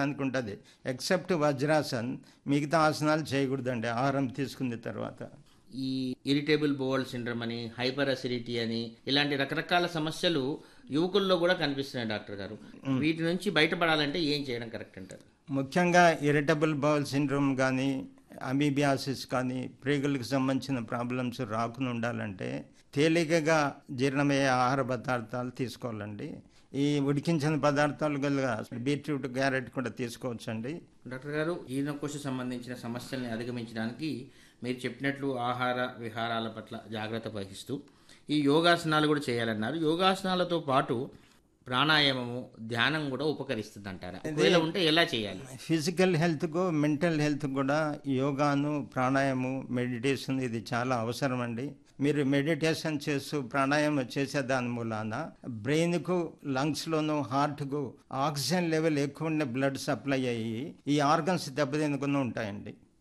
చేయడానికి ఉంటుంది. ఎక్సెప్ట్ వజ్రాసన్, మిగతా ఆసనాలు చేయకూడదండి ఆహారం తీసుకున్న తర్వాత. ఈ ఇరిటేబుల్ బోవల్ సిండ్రోమ్ అని, హైపర్ అసిడిటీ అని, ఇలాంటి రకరకాల సమస్యలు యువకుల్లో కూడా కనిపిస్తున్నాయి డాక్టర్ గారు. వీటి నుంచి బయటపడాలంటే ఏం చేయడం కరెక్ట్ అంటారు? ముఖ్యంగా ఇరిటబుల్ బౌల్ సిండ్రోమ్ కానీ, అమీబియాసిస్ కానీ, ప్రేగులకు సంబంధించిన ప్రాబ్లమ్స్ రాకుండా ఉండాలంటే తేలికగా జీర్ణమయ్యే ఆహార పదార్థాలు తీసుకోవాలండి. ఈ ఉడికించిన పదార్థాలు గల బీట్రూట్, క్యారెట్ కూడా తీసుకోవచ్చండి. డాక్టర్ గారు, జీర్ణకోశ సంబంధించిన సమస్యల్ని అధిగమించడానికి మీరు చెప్పినట్లు ఆహార విహారాల పట్ల జాగ్రత్త వహిస్తూ ఈ యోగాసనాలు కూడా చేయాలన్నారు. యోగాసనాలతో పాటు ప్రాణాయామము, ధ్యానం కూడా ఉపకరిస్తుంది అంటారా? ఒకవేళ ఉంటే ఎలా చేయాలి? ఫిజికల్ హెల్త్కు, మెంటల్ హెల్త్ కూడా యోగాను, ప్రాణాయామం, మెడిటేషన్ ఇది చాలా అవసరం అండి. మీరు మెడిటేషన్ చేస్తూ ప్రాణాయామం చేసే దాని మూలాన బ్రెయిన్కు, లంగ్స్లోను, హార్ట్కు ఆక్సిజన్ లెవెల్ ఎక్కువ ఉండే బ్లడ్ సప్లై అయ్యి ఈ ఆర్గన్స్ దెబ్బతినకుండా ఉంటాయండి.